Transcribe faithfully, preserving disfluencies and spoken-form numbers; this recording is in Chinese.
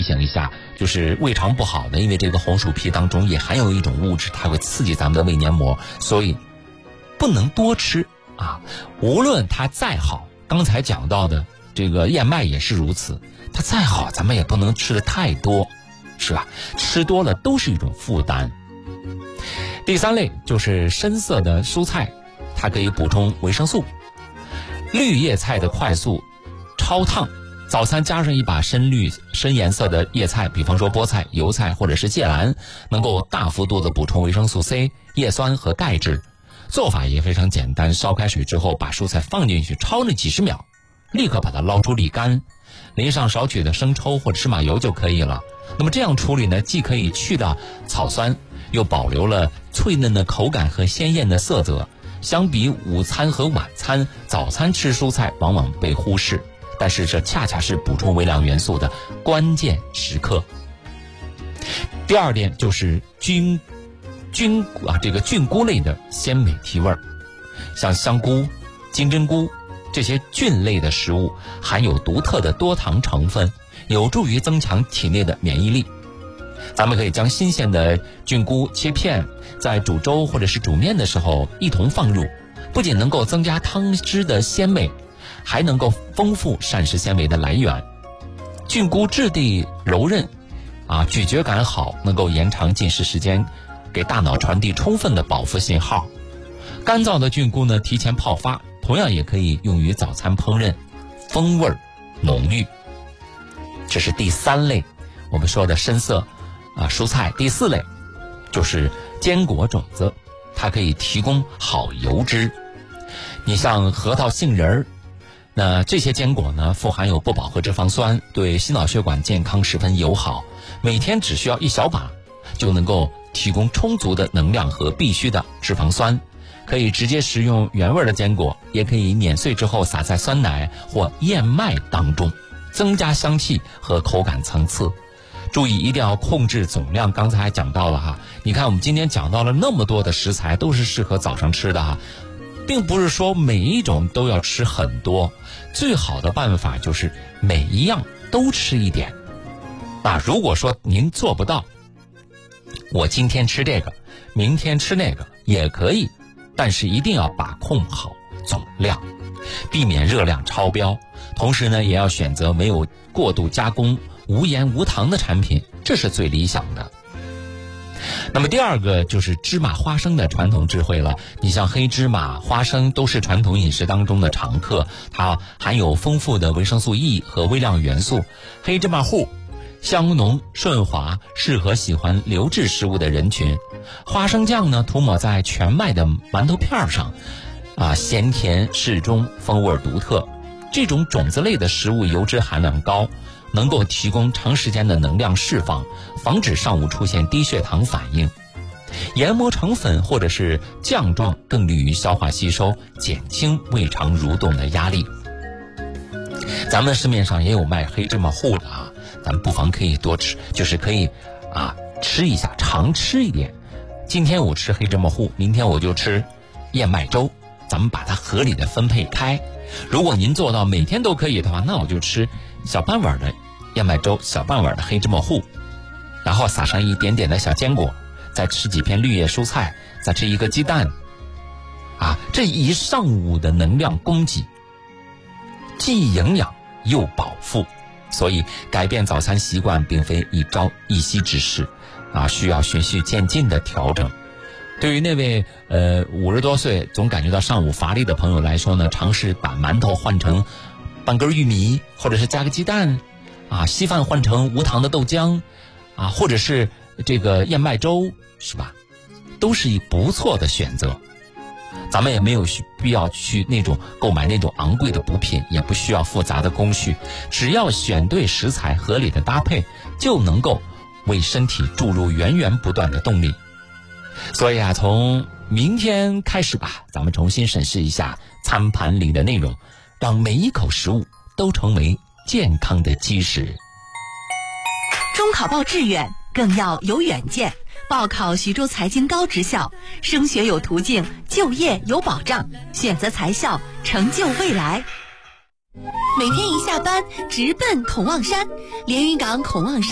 醒一下，就是胃肠不好的，因为这个红薯皮当中也含有一种物质，它会刺激咱们的胃黏膜，所以不能多吃啊。无论它再好，刚才讲到的这个燕麦也是如此，它再好咱们也不能吃的太多，是吧？吃多了都是一种负担。第三类就是深色的蔬菜，它可以补充维生素。绿叶菜的快速焯烫，早餐加上一把深绿深颜色的叶菜，比方说菠菜、油菜或者是芥蓝，能够大幅度的补充维生素 C、叶酸和钙质。做法也非常简单，烧开水之后把蔬菜放进去焯那几十秒，立刻把它捞出沥干，淋上少许的生抽或者芝麻油就可以了。那么这样处理呢，既可以去掉草酸，又保留了脆嫩的口感和鲜艳的色泽。相比午餐和晚餐，早餐吃蔬菜往往被忽视，但是这恰恰是补充微量元素的关键时刻。第二点就是菌菌啊，这个菌菇类的鲜美提味儿，像香菇、金针菇这些菌类的食物含有独特的多糖成分，有助于增强体内的免疫力。咱们可以将新鲜的菌菇切片，在煮粥或者是煮面的时候一同放入，不仅能够增加汤汁的鲜味，还能够丰富膳食纤维的来源。菌菇质地柔韧啊，咀嚼感好，能够延长进食时间，给大脑传递充分的饱腹信号。干燥的菌菇呢，提前泡发，同样也可以用于早餐烹饪，风味浓郁。这是第三类我们说的深色啊蔬菜。第四类就是坚果种子，它可以提供好油脂。你像核桃、杏仁儿，那这些坚果呢，富含有不饱和脂肪酸，对心脑血管健康十分友好。每天只需要一小把，就能够提供充足的能量和必需的脂肪酸。可以直接食用原味的坚果，也可以碾碎之后撒在酸奶或燕麦当中，增加香气和口感层次。注意一定要控制总量，刚才还讲到了哈，你看我们今天讲到了那么多的食材都是适合早上吃的哈，并不是说每一种都要吃很多，最好的办法就是每一样都吃一点。啊，如果说您做不到，我今天吃这个，明天吃那个也可以，但是一定要把控好总量，避免热量超标。同时呢，也要选择没有过度加工、无盐无糖的产品，这是最理想的。那么第二个就是芝麻花生的传统智慧了。你像黑芝麻、花生都是传统饮食当中的常客，它含有丰富的维生素 E 和微量元素。黑芝麻糊香浓顺滑，适合喜欢流质食物的人群。花生酱呢，涂抹在全麦的馒头片上，啊，咸甜适中，风味独特。这种种子类的食物油脂含量高，能够提供长时间的能量释放，防止上午出现低血糖反应。研磨成粉或者是酱状，更利于消化吸收，减轻胃肠蠕动的压力。咱们市面上也有卖黑芝麻糊的啊，咱们不妨可以多吃，就是可以啊吃一下，常吃一点。今天我吃黑芝麻糊，明天我就吃燕麦粥，咱们把它合理的分配开。如果您做到每天都可以的话，那我就吃小半碗的燕麦粥，小半碗的黑芝麻糊，然后撒上一点点的小坚果，再吃几片绿叶蔬菜，再吃一个鸡蛋，啊，这一上午的能量供给既营养又饱腹。所以改变早餐习惯并非一朝一夕之事啊，需要循序渐进的调整。对于那位呃五十多岁总感觉到上午乏力的朋友来说呢，尝试把馒头换成半根玉米，或者是加个鸡蛋啊，稀饭换成无糖的豆浆啊，或者是这个燕麦粥，是吧？都是一不错的选择。咱们也没有必要去那种购买那种昂贵的补品，也不需要复杂的工序，只要选对食材，合理的搭配，就能够为身体注入源源不断的动力。所以啊，从明天开始吧，咱们重新审视一下餐盘里的内容，让每一口食物都成为健康的基石。 中考报志愿更要有远见，报考徐州财经高职校，升学有途径，就业有保障，选择财校，成就未来。每天一下班直奔孔望山，连云港孔望山